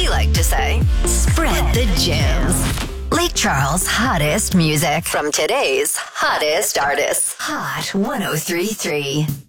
we like to say, spread the jams. Lake Charles' hottest music from today's hottest artists. Hot 1033.